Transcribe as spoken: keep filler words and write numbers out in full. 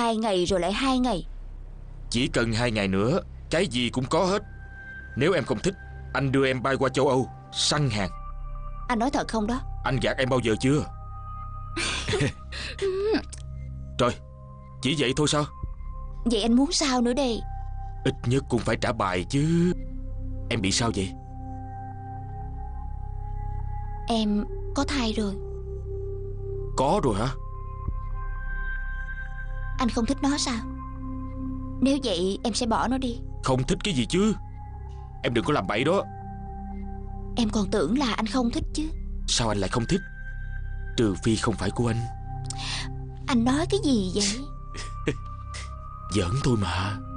hai ngày rồi lại hai ngày. Chỉ cần hai ngày nữa, cái gì cũng có hết. Nếu em không thích, anh đưa em bay qua châu Âu săn hàng. Anh nói thật không đó? Anh gạt em bao giờ chưa? Trời, chỉ vậy thôi sao? Vậy anh muốn sao nữa đây? Ít nhất cũng phải trả bài chứ. Em bị sao vậy? Em có thai rồi. Có rồi hả? Anh không thích nó sao? Nếu vậy em sẽ bỏ nó đi. Không thích cái gì chứ? Em đừng có làm bậy đó. Em còn tưởng là anh không thích chứ. Sao anh lại không thích? Trừ phi không phải của anh. Anh nói cái gì vậy? Giỡn thôi mà.